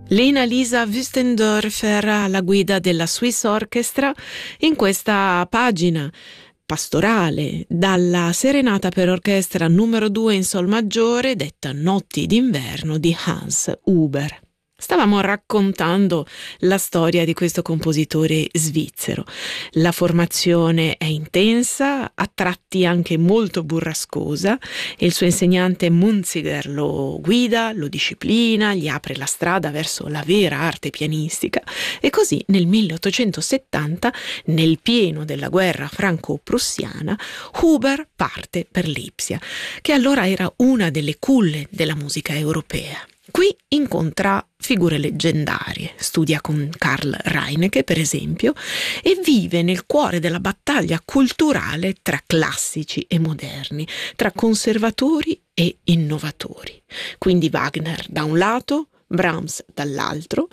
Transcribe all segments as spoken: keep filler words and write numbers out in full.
Lena Lisa Wüstendorfer alla guida della Swiss Orchestra in questa pagina pastorale dalla Serenata per orchestra numero due in sol maggiore detta Notti d'inverno di Hans Huber. Stavamo raccontando la storia di questo compositore svizzero. La formazione è intensa, a tratti anche molto burrascosa, e il suo insegnante Munziger lo guida, lo disciplina, gli apre la strada verso la vera arte pianistica, e così nel milleottocentosettanta, nel pieno della guerra franco-prussiana, Huber parte per Lipsia, che allora era una delle culle della musica europea. Qui incontra figure leggendarie, studia con Karl Reinecke per esempio e vive nel cuore della battaglia culturale tra classici e moderni, tra conservatori e innovatori. Quindi Wagner da un lato, Brahms dall'altro.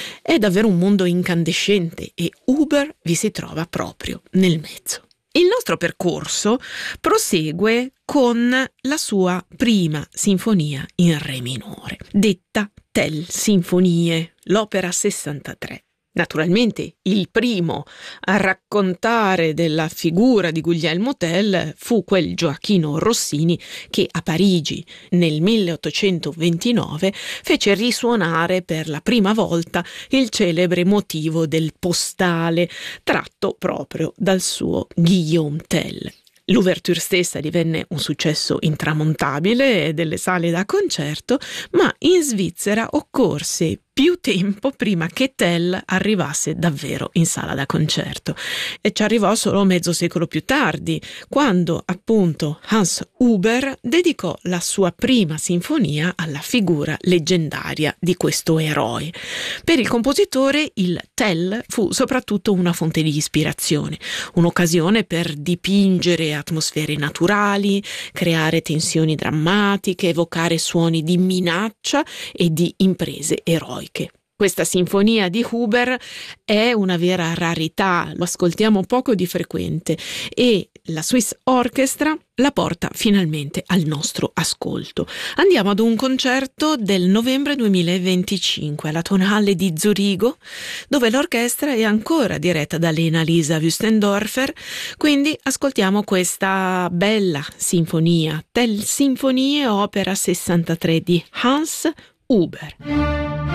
È davvero un mondo incandescente e Huber vi si trova proprio nel mezzo. Il nostro percorso prosegue con la sua prima sinfonia in re minore, detta Tell Sinfonie, l'opera sessantatré. Naturalmente il primo a raccontare della figura di Guglielmo Tell fu quel Gioachino Rossini che a Parigi nel milleottocentoventinove fece risuonare per la prima volta il celebre motivo del postale tratto proprio dal suo Guillaume Tell. L'ouverture stessa divenne un successo intramontabile delle sale da concerto, ma in Svizzera occorse più tempo prima che Tell arrivasse davvero in sala da concerto. E ci arrivò solo mezzo secolo più tardi, quando appunto Hans Huber dedicò la sua prima sinfonia alla figura leggendaria di questo eroe. Per il compositore il Tell fu soprattutto una fonte di ispirazione, un'occasione per dipingere atmosfere naturali, creare tensioni drammatiche, evocare suoni di minaccia e di imprese eroiche. Questa sinfonia di Huber è una vera rarità, lo ascoltiamo poco di frequente e la Swiss Orchestra la porta finalmente al nostro ascolto. Andiamo ad un concerto del novembre duemilaventicinque alla Tonhalle di Zurigo, dove l'orchestra è ancora diretta da Lena Lisa Wüstendorfer, quindi ascoltiamo questa bella sinfonia, Tell Sinfonie, opera sessantatré di Hans Huber.